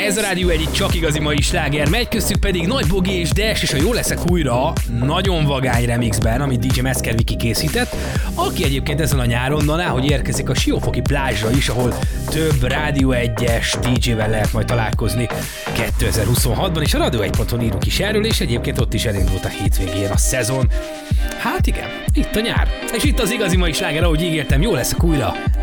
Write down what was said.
Ez a Rádió egy csak igazi mai sláger, megy köztük pedig Nagy Bogi és Des, és a Jó leszek újra nagyon vagány remixben, amit DJ Mesker Viki készített, aki egyébként ezen a nyáron, hogy érkezik a Siófoki plázsra is, ahol több Rádió 1-es DJ-vel lehet majd találkozni 2026-ban, és a Radio1.hu írunk is erről, és egyébként ott is elindult a hétvégén a szezon. Hát igen, itt a nyár. És itt az igazi mai sláger, ahogy ígértem, Jó leszek újra